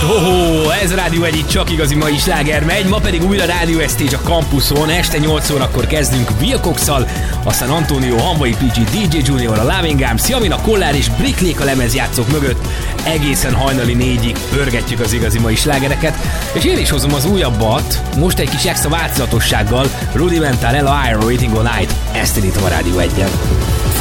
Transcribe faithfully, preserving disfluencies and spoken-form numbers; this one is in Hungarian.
Ó, ez a Rádió egy, itt csak igazi mai sláger megy, ma pedig újra Rádió Estage a Campuson, este nyolc órakor kezdünk Wilcox-szal, aztán Antonio, Hamvai pé gé, dé dzsé Junior, a Lavingám, Sziamina, Kollár és Bricklék a lemezjátszók mögött. Egészen hajnali négyig pörgetjük az igazi mai slágereket, és én is hozom az újabbat, most egy kis extra változatossággal, Rudimental, Ella Iron, Waiting All Night, ezt indítom a Rádió egyen.